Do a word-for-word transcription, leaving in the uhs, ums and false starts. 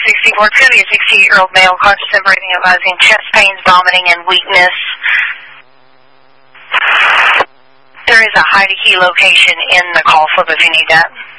sixty-four. It's going to be a sixty-eight-year-old male, conscious and breathing, advising chest pains, vomiting, and weakness. There is a high to key location in the call slip if you need that.